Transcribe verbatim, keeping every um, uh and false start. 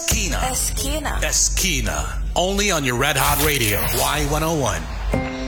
Esquina. Esquina. Esquina. Only on your Red Hot Radio, Y one oh one.